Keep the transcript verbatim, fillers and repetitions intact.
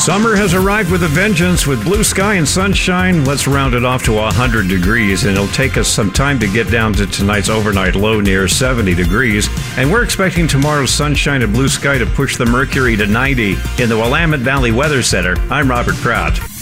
Summer has arrived with a vengeance with blue sky and sunshine. Let's round it off to one hundred degrees, and it'll take us some time to get down to tonight's overnight low near seventy degrees. And we're expecting tomorrow's sunshine and blue sky to push the mercury to ninety. In the Willamette Valley Weather Center, I'm Robert Pratt.